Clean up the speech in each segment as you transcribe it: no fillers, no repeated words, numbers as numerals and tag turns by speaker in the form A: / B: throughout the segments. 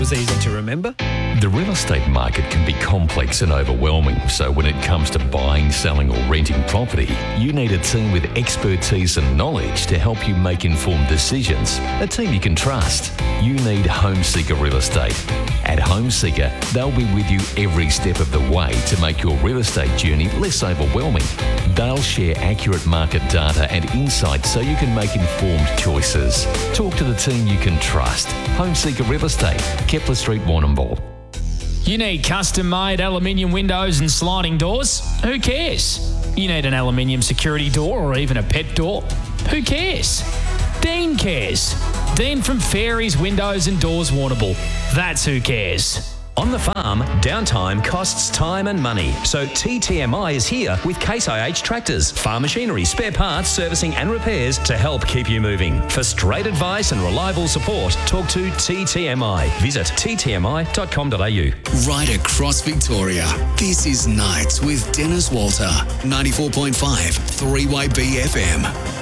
A: Was easy to remember.
B: The real estate market can be complex and overwhelming, so when it comes to buying, selling or renting property, you need a team with expertise and knowledge to help you make informed decisions. A team you can trust. You need Homeseeker Real Estate. At Homeseeker, they'll be with you every step of the way to make your real estate journey less overwhelming. They'll share accurate market data and insights so you can make informed choices. Talk to the team you can trust. Homeseeker Real Estate, Kepler Street, Warrnambool.
C: You need custom-made aluminium windows and sliding doors? Who cares? You need an aluminium security door or even a pet door? Who cares? Dean cares. Dean from Fairies Windows and Doors, Warrnambool. That's who cares.
D: On the farm, downtime costs time and money. So TTMI is here with Case IH tractors, farm machinery, spare parts, servicing and repairs to help keep you moving. For straight advice and reliable support, talk to TTMI. Visit ttmi.com.au.
E: Right across Victoria, this is Nights with Dennis Walter, 94.5 3YB FM.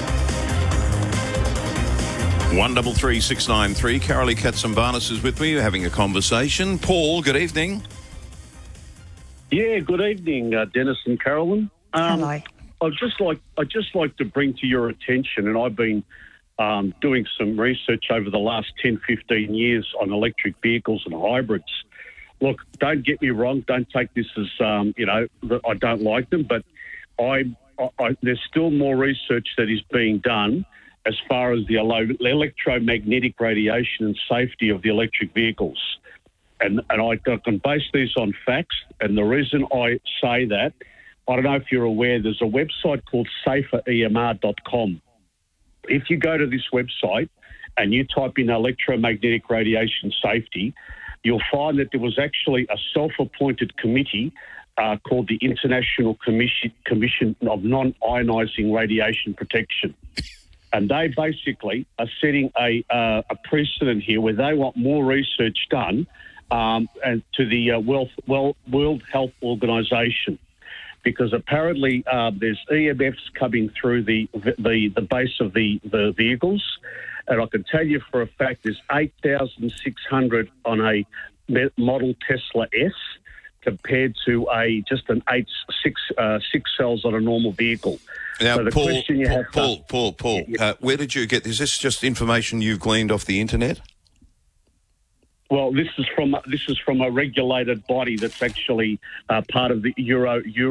F: 133693. Carolee Katsambanis is with me. We're having a conversation. Paul, good evening.
G: Yeah, good evening, Dennis and Carolyn.
H: Hello.
G: I'd just like to bring to your attention, and I've been doing some research over the last 10, 15 years on electric vehicles and hybrids. Look, don't get me wrong. Don't take this as, that I don't like them, but there's still more research that is being done as far as the electromagnetic radiation and safety of the electric vehicles. And I can base these on facts. And the reason I say that, I don't know if you're aware, there's a website called saferemr.com. If you go to this website and you type in electromagnetic radiation safety, you'll find that there was actually a self-appointed committee called the International Commission of Non-Ionizing Radiation Protection. And they basically are setting a precedent here where they want more research done and to the World Health Organization, because apparently there's EMFs coming through the base of the vehicles, and I can tell you for a fact there's 8,600 on a model Tesla S compared to six cells on a normal vehicle.
F: Now,
G: so the
F: Paul,
G: question you have,
F: Paul, where did you get this? Is this just information you've gleaned off the internet?
G: Well, this is from a regulated body that's actually part of the Euro, the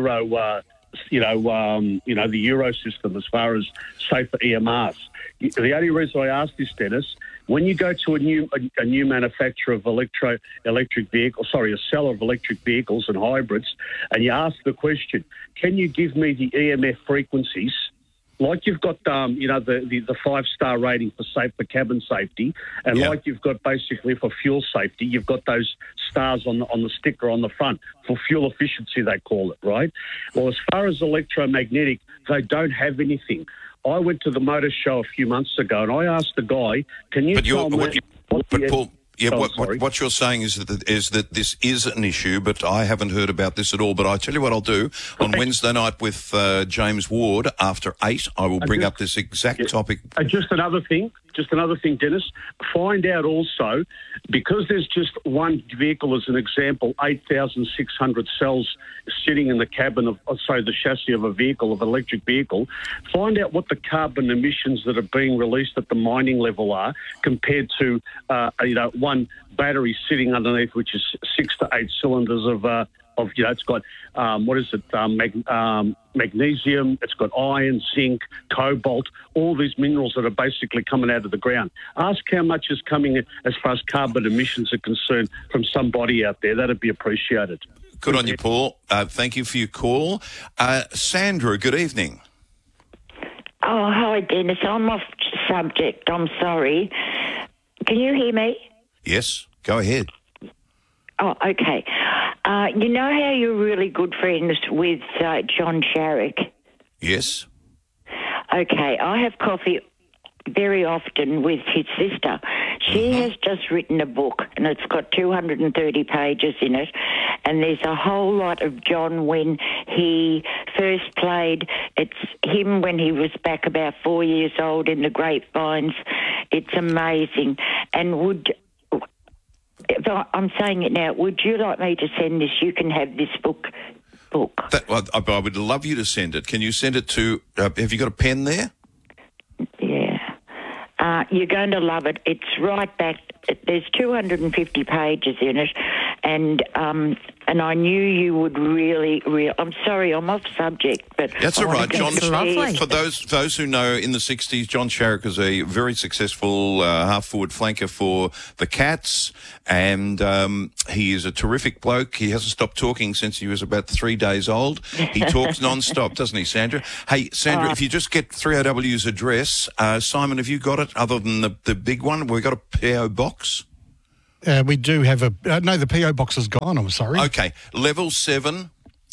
G: Euro system as far as safer EMRs. The only reason I ask this, Dennis, when you go to a new manufacturer of a seller of electric vehicles and hybrids, and you ask the question, can you give me the EMF frequencies? Like you've got, the 5-star rating for cabin safety, and like you've got basically for fuel safety, you've got those stars on the sticker on the front for fuel efficiency, they call it, right? Well, as far as electromagnetic, they don't have anything. I went to the motor show a few months ago, and I asked the guy, "Can you tell me?"
F: Paul, what you're saying is that this is an issue, but I haven't heard about this at all. But I tell you what I'll do on Wednesday night with James Ward after 8. I will bring up this exact topic.
G: Just another thing, Dennis. Find out also, because there's just one vehicle as an example, 8,600 cells sitting in the cabin the chassis of an electric vehicle. Find out what the carbon emissions that are being released at the mining level are compared to, one battery sitting underneath, which is 6 to 8 cylinders of it's got magnesium, it's got iron, zinc, cobalt, all these minerals that are basically coming out of the ground. Ask how much is coming as far as carbon emissions are concerned from somebody out there. That'd be appreciated.
F: Good on you, Paul. Thank you for your call. Sandra, good evening.
H: Oh, hi, Dennis. I'm off subject. I'm sorry. Can you hear me?
F: Yes, go ahead.
H: Oh, okay. You know how you're really good friends with John Sharrock?
F: Yes.
H: Okay, I have coffee very often with his sister. She has just written a book, and it's got 230 pages in it, and there's a whole lot of John when he first played. It's him when he was back about 4 years old in the Grapevines. It's amazing. And I'm saying it now. Would you like me to send this? You can have this book.
F: I would love you to send it. Can you send it to... have you got a pen there?
H: Yeah. You're going to love it. It's right back. There's 250 pages in it, and I knew you would really. I'm sorry, I'm off subject, but
F: that's all right, John.
A: Lovely.
F: For those who know, in the '60s, John Sharrock was a very successful half-forward flanker for the Cats, and he is a terrific bloke. He hasn't stopped talking since he was about 3 days old. He talks non-stop, doesn't he, Sandra? Hey, Sandra, if you just get 3OW's address, Simon, have you got it? Other than the big one, we've got a PO box.
I: We do have a... no, the PO box is gone, I'm sorry.
F: Okay, level 7,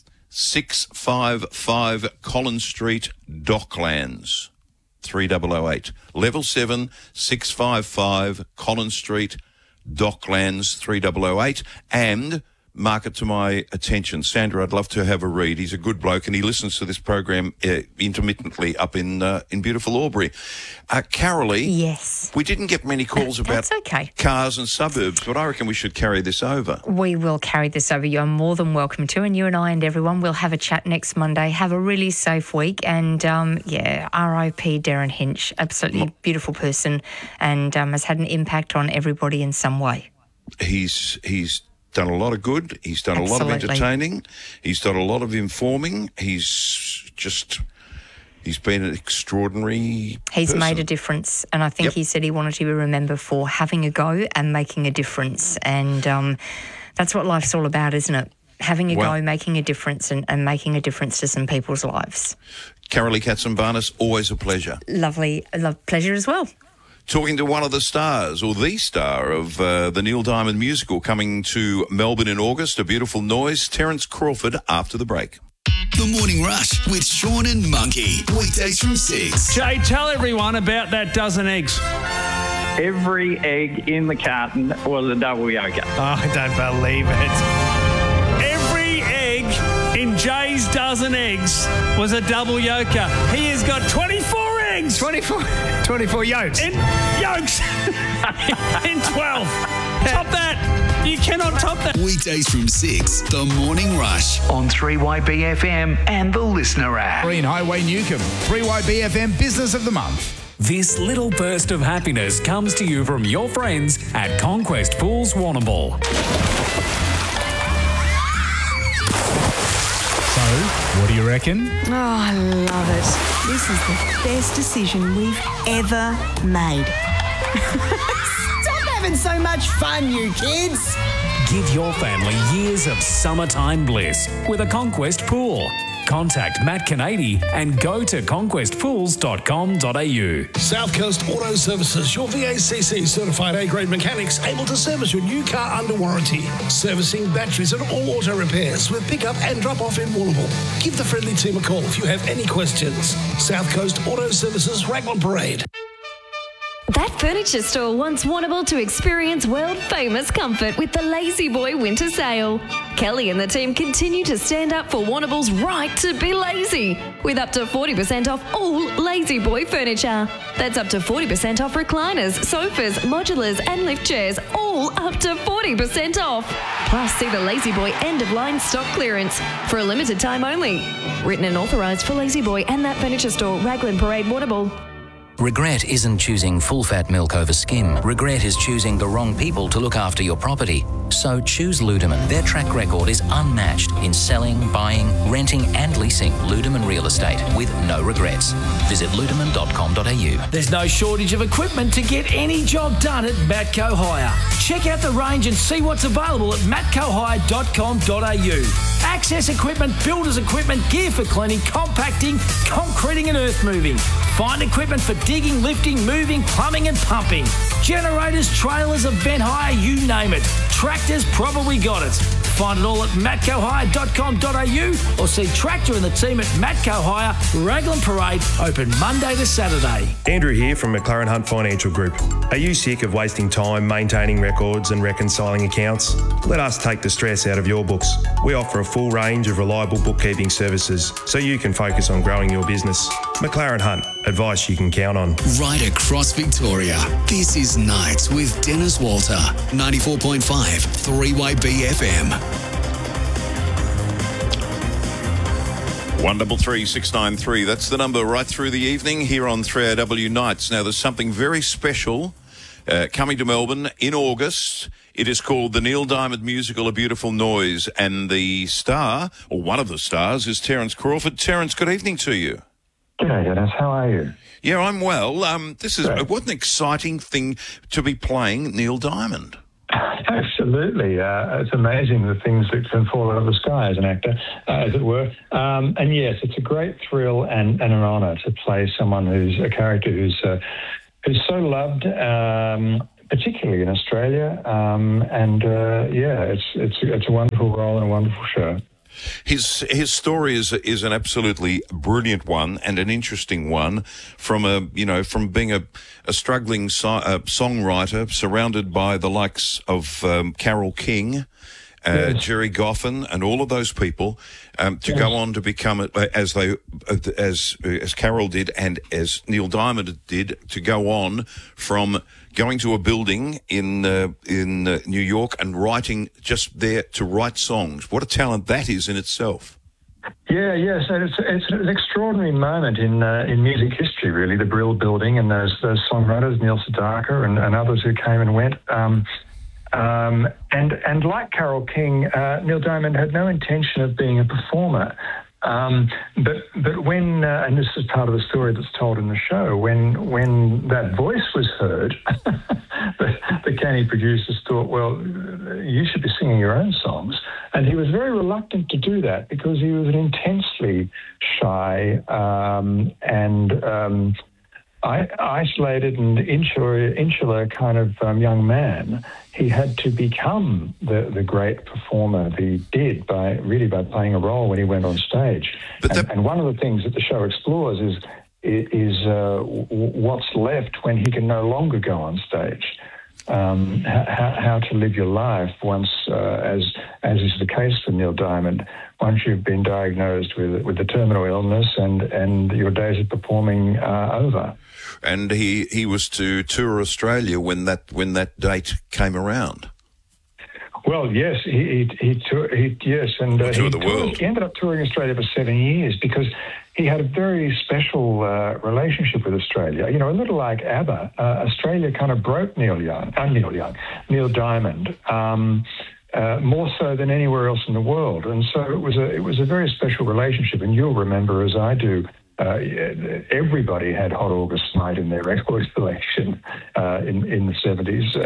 F: 655 Collins Street, Docklands, 3008. Level 7, 655 Collins Street, Docklands, 3008. And mark it to my attention. Sandra, I'd love to have a read. He's a good bloke and he listens to this program intermittently up in beautiful Albury. Carolee.
A: Yes.
F: We didn't get many calls about cars and suburbs, but I reckon we should carry this over.
A: We will carry this over. You're more than welcome to, and you and I and everyone will have a chat next Monday. Have a really safe week, and RIP Darren Hinch, absolutely beautiful person, and has had an impact on everybody in some way.
F: He's done a lot of good. He's done a lot of entertaining. He's done a lot of informing. He's been an extraordinary person.
A: Made a difference, and I think he said he wanted to be remembered for having a go and making a difference, and that's what life's all about, isn't it? Having a go, making a difference, and making a difference to some people's lives.
F: Carolee Katsimbarnis, always a pleasure.
A: Lovely. Pleasure as well.
F: Talking to one of the stars, or the star of the Neil Diamond musical coming to Melbourne in August, A Beautiful Noise, Terence Crawford, after the break.
E: The Morning Rush with Sean and Monkey. Weekdays from 6.
J: Jay, tell everyone about that dozen eggs.
K: Every egg in the carton was a double yolker.
J: Oh, I don't believe it. Every egg in Jay's dozen eggs was a double yolker. He has got 24 eggs.
C: 24 yolks.
J: In yolks. in 12. Top that. You cannot top that.
E: Weekdays from 6. The Morning Rush.
L: On 3YBFM and the Listener app.
M: Green Highway Newcomb. 3YBFM Business of the Month.
N: This little burst of happiness comes to you from your friends at Conquest Pools Warrnambool.
M: So, what do you reckon?
O: Oh, I love it. This is the best decision we've ever made. Stop having so much fun, you kids.
N: Give your family years of summertime bliss with a Conquest Pool. Contact Matt Canady and go to conquestpools.com.au.
P: South Coast Auto Services, your VACC certified A-grade mechanics able to service your new car under warranty. Servicing batteries and all auto repairs with pick-up and drop-off in Warrnambool. Give the friendly team a call if you have any questions. South Coast Auto Services, Raglan Parade.
Q: That furniture store wants Warrnambool to experience world-famous comfort with the Lazy Boy Winter Sale. Kelly and the team continue to stand up for Warrnambool's right to be lazy, with up to 40% off all Lazy Boy furniture. That's up to 40% off recliners, sofas, modulars and lift chairs, all up to 40% off. Plus, see the Lazy Boy end-of-line stock clearance for a limited time only. Written and authorised for Lazy Boy and that furniture store, Raglan Parade, Warrnambool.
R: Regret isn't choosing full-fat milk over skim. Regret is choosing the wrong people to look after your property. So choose Ludeman. Their track record is unmatched in selling, buying, renting and leasing Ludeman real estate with no regrets. Visit ludeman.com.au.
C: There's no shortage of equipment to get any job done at Matco Hire. Check out the range and see what's available at matcohire.com.au. Access equipment, builders equipment, gear for cleaning, compacting, concreting and earth moving. Find equipment for digging, lifting, moving, plumbing and pumping. Generators, trailers, event hire, you name it. Tractors probably got it. Find it all at matcohire.com.au or see Tractor and the team at Matco Hire, Raglan Parade, open Monday to Saturday.
S: Andrew here from McLaren Hunt Financial Group. Are you sick of wasting time maintaining records and reconciling accounts? Let us take the stress out of your books. We offer a full range of reliable bookkeeping services so you can focus on growing your business. McLaren Hunt, Advice you can count on.
E: Right across Victoria, this is Nights with Dennis Walter, 94.5 3YB FM.
F: 133693. That's the number right through the evening here on 3AW Nights. Now, there's something very special coming to Melbourne in August. It is called the Neil Diamond Musical, A Beautiful Noise, and the star, or one of the stars, is Terence Crawford. Terence, good evening to you.
T: G'day, Dennis. How are you?
F: Yeah, I'm well. This is what an exciting thing to be playing Neil Diamond.
T: Absolutely. It's amazing the things that can fall out of the sky as an actor, as it were. And yes, it's a great thrill and an honour to play someone who's a character who's so loved, particularly in Australia. It's a wonderful role and a wonderful show.
F: His story is an absolutely brilliant one and an interesting one. From being a struggling songwriter surrounded by the likes of Carole King, Jerry Goffin, and all of those people, to go on to become as Carole did and as Neil Diamond did, to go on from going to a building in New York and writing just there to write songs. What a talent that is in itself.
T: Yes, it's an extraordinary moment in music history, really. The Brill Building and those songwriters, Neil Sedaka and others who came and went. And like Carole King, Neil Diamond had no intention of being a performer. But when, and this is part of the story that's told in the show, when that voice was heard, the canny producers thought, well, you should be singing your own songs. And he was very reluctant to do that because he was an intensely shy and isolated and insular kind of young man. He had to become the great performer that he did by playing a role when he went on stage. And one of the things that the show explores is what's left when he can no longer go on stage. How to live your life once, as is the case for Neil Diamond, once you've been diagnosed with a terminal illness and your days of performing are over.
F: And he was to tour Australia when that date came around.
T: Well, yes, he toured the world. He ended up touring Australia for 7 years because he had a very special relationship with Australia. You know, a little like ABBA, Australia kind of broke Neil Diamond. More so than anywhere else in the world, and so it was a very special relationship. And you'll remember, as I do, everybody had Hot August Night in their record collection in the 70s,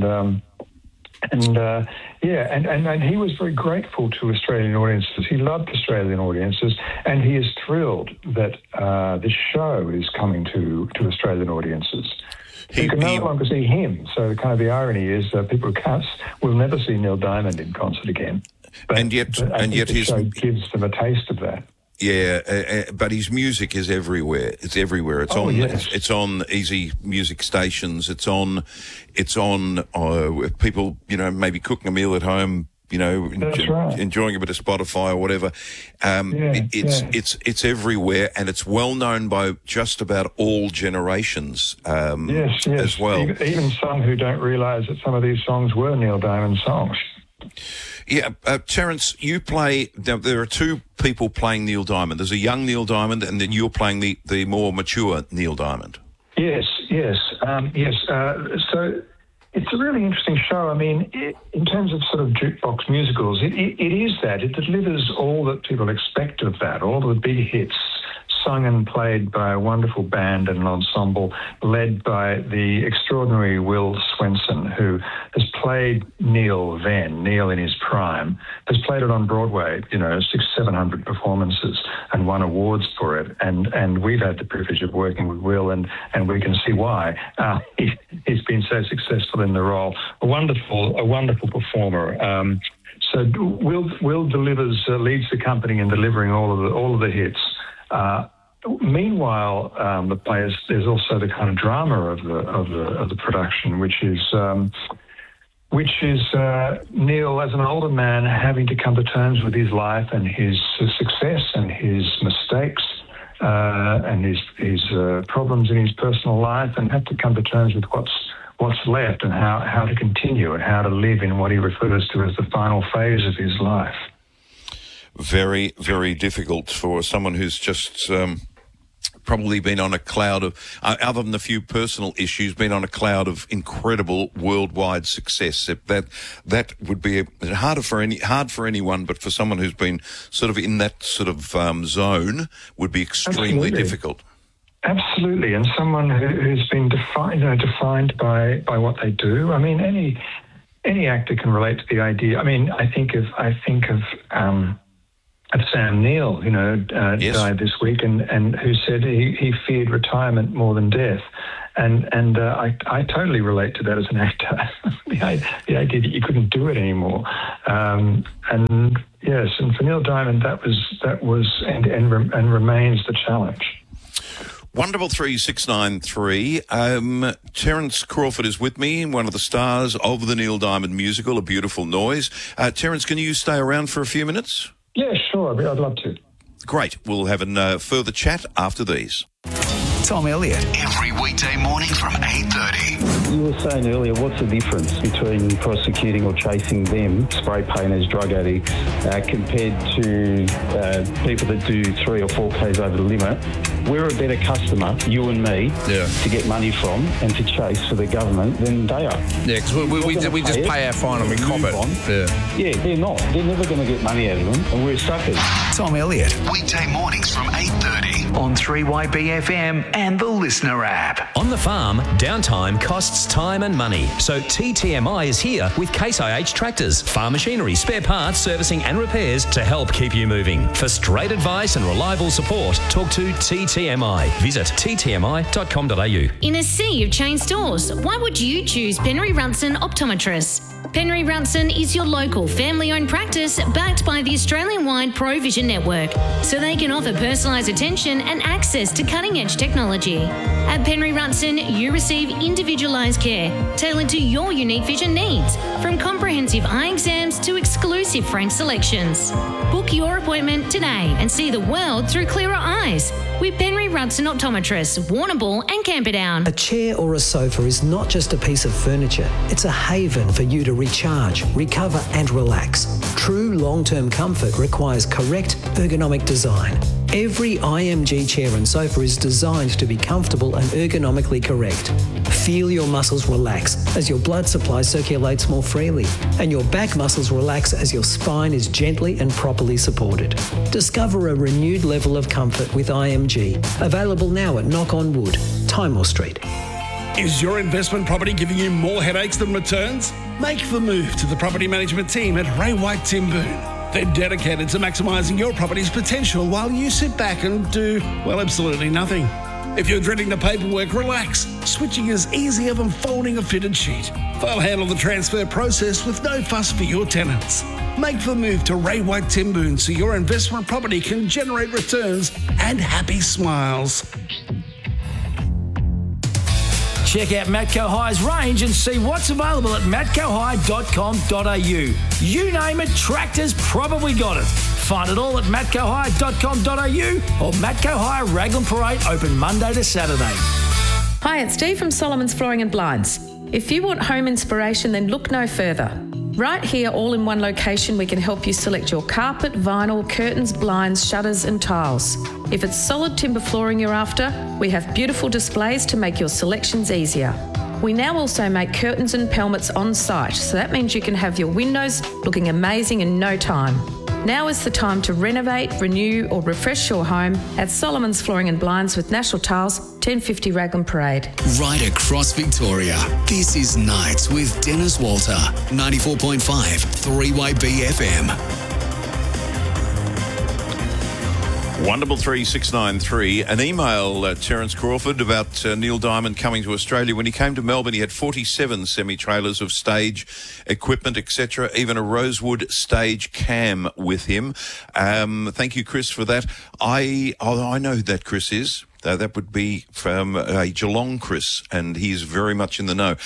T: and he was very grateful to Australian audiences. He loved Australian audiences, and he is thrilled that this show is coming to Australian audiences. You can no longer see him. So kind of the irony is people will never see Neil Diamond in concert again. But his show gives them a taste of that.
F: Yeah, but his music is everywhere. It's everywhere. It's It's on easy music stations. It's on people, maybe cooking a meal at home. Enjoying a bit of Spotify or whatever. It's everywhere, and it's well known by just about all generations.
T: Yes.
F: As well.
T: Even some who don't realise that some of these songs were Neil Diamond songs.
F: Yeah, Terence, you play. There are two people playing Neil Diamond. There's a young Neil Diamond, and then you're playing the more mature Neil Diamond.
T: Yes. So it's a really interesting show. I mean, in terms of sort of jukebox musicals, it is that. It delivers all that people expect of that, all the big hits, sung and played by a wonderful band and ensemble led by the extraordinary Will Swenson, who has played Neil in his prime, has played it on Broadway, 600-700 performances and won awards for it. And we've had the privilege of working with Will, and we can see why he's been so successful in the role. A wonderful performer. So Will leads the company in delivering all of the hits. Meanwhile, there's also the kind of drama of the production, which is Neil as an older man having to come to terms with his life and his success and his mistakes, and his problems in his personal life, and have to come to terms with what's left and how to continue and how to live in what he refers to as the final phase of his life.
F: Very, very difficult for someone who's just probably been on a cloud of, other than a few personal issues, been on a cloud of incredible worldwide success. That would be hard for anyone, but for someone who's been sort of in that sort of zone would be extremely difficult.
T: Absolutely, and someone who's been defined by what they do. I mean, any actor can relate to the idea. I mean, I think of Sam Neill,
F: Yes.
T: died this week, and who said he feared retirement more than death, and I totally relate to that as an actor. the idea that you couldn't do it anymore, and yes, and for Neil Diamond that was and remains the challenge.
F: 133 Terence Crawford is with me, one of the stars of the Neil Diamond musical, A Beautiful Noise. Terence, can you stay around for a few minutes?
T: Yeah, sure. I'd love to.
F: Great. We'll have a further chat after these.
M: Tom Elliott.
E: Every weekday morning from 8:30.
U: You were saying earlier, what's the difference between prosecuting or chasing them, spray painters, drug addicts, compared to people that do 3 or 4 Ks over the limit? We're a better customer, you and me, to get money from and to chase for the government than they are.
V: Yeah, because we just pay our fine and we cop it.
U: Yeah, they're not. They're never going to get money out of them, and we're suckers.
M: Tom Elliott.
E: Weekday mornings from 8:30.
L: On 3YBFM and the Listener app.
D: On the farm, downtime costs time and money. So TTMI is here with Case IH tractors, farm machinery, spare parts, servicing and repairs to help keep you moving. For straight advice and reliable support, talk to TTMI. Visit ttmi.com.au.
W: In a sea of chain stores, why would you choose Penry Runson Optometrists? Penry Runson is your local family-owned practice backed by the Australian-wide ProVision network, so they can offer personalised attention and access to cutting-edge technology. At Penry Runson, you receive individualised care tailored to your unique vision needs, from comprehensive eye exams to exclusive frame selections. Book your appointment today and see the world through clearer eyes with Penry Runson Optometrists, Warrnambool and Camperdown.
X: A chair or a sofa is not just a piece of furniture. It's a haven for you to recharge, recover and relax. True long-term comfort requires correct ergonomic design. Every IMG chair and sofa is designed to be comfortable and ergonomically correct. Feel your muscles relax as your blood supply circulates more freely, and your back muscles relax as your spine is gently and properly supported. Discover a renewed level of comfort with IMG. Available now at Knock on Wood, Timor Street.
P: Is your investment property giving you more headaches than returns? Make the move to the property management team at Ray White Tim Boone. They're dedicated to maximising your property's potential while you sit back and do, well, absolutely nothing. If you're dreading the paperwork, relax. Switching is easier than folding a fitted sheet. They'll handle the transfer process with no fuss for your tenants. Make the move to Ray White Tim Boone so your investment property can generate returns and happy smiles.
C: Check out Matco High's range and see what's available at matcohigh.com.au. You name it, tractors probably got it. Find it all at matcohigh.com.au or Matco High Raglan Parade, open Monday to Saturday.
Y: Hi, it's Dee from Solomon's Flooring and Blinds. If you want home inspiration, then look no further. Right here, all in one location, we can help you select your carpet, vinyl, curtains, blinds, shutters and tiles. If it's solid timber flooring you're after, we have beautiful displays to make your selections easier. We now also make curtains and pelmets on site, so that means you can have your windows looking amazing in no time. Now is the time to renovate, renew or refresh your home at Solomon's Flooring and Blinds with National Tiles, 1050 Raglan Parade.
E: Right across Victoria, this is Nights with Dennis Walter, 94.5 3YB FM.
F: 133 an email, Terence Crawford, about Neil Diamond coming to Australia. When he came to Melbourne, he had 47 semi-trailers of stage equipment, etc., even a Rosewood stage cam with him. Thank you, Chris, for that. I know who that Chris is. That would be from Geelong Chris, and he's very much in the know.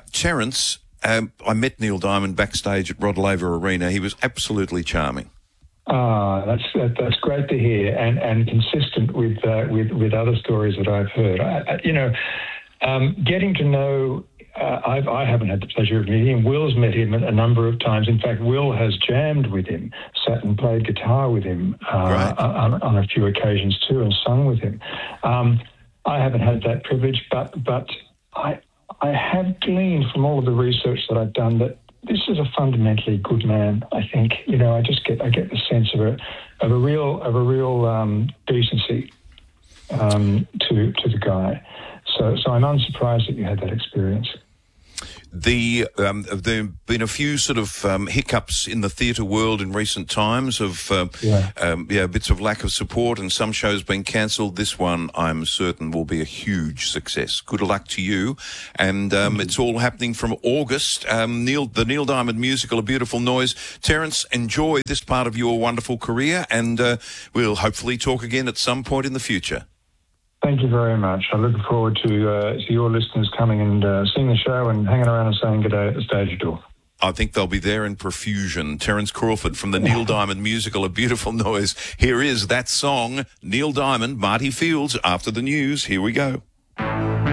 F: Terence, I met Neil Diamond backstage at Rod Laver Arena. He was absolutely charming.
T: That's great to hear, and consistent with other stories that I've heard. Getting to know. I haven't had the pleasure of meeting him. Will's met him a number of times. In fact, Will has jammed with him, sat and played guitar with him on a few occasions too, and sung with him. I haven't had that privilege, but I have gleaned from all of the research that I've done that this is a fundamentally good man. I think I get the sense of a real decency to the guy. So I'm unsurprised that you had that experience.
F: There have been a few sort of hiccups in the theatre world in recent times of bits of lack of support, and some shows being cancelled. This one, I'm certain, will be a huge success. Good luck to you. And it's all happening from August. The Neil Diamond musical, A Beautiful Noise. Terence, enjoy this part of your wonderful career, and we'll hopefully talk again at some point in the future.
T: Thank you very much. I look forward to your listeners coming and seeing the show and hanging around and saying good day at the stage door.
F: I think they'll be there in profusion. Terence Crawford from the Neil Diamond musical, A Beautiful Noise. Here is that song, Neil Diamond, Marty Fields, after the news. Here we go.